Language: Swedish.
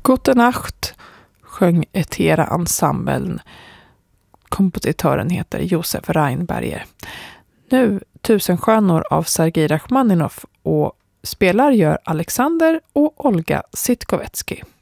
Gute Nacht sjöng Etera-ensemblen. Kompositören heter Josef Reinberger. Nu Tusenstjärnor av Sergej Rachmaninov och spelar gör Alexander och Olga Sitkovetsky.